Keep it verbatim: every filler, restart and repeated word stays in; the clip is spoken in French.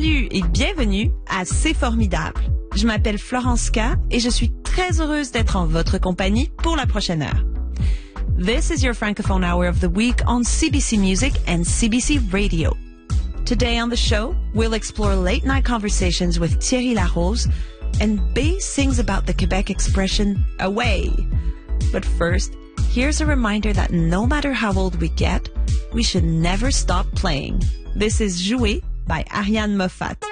Salut et bienvenue à C'est formidable. Je m'appelle Florence K et je suis très heureuse d'être en votre compagnie pour la prochaine heure. This is your Francophone Hour of the Week on C B C Music and C B C Radio. Today on the show, we'll explore late-night conversations with Thierry Larose, and Bay sings about the Quebec expression, away. But first, here's a reminder that no matter how old we get, we should never stop playing. This is Jouer by Ariane Moffat.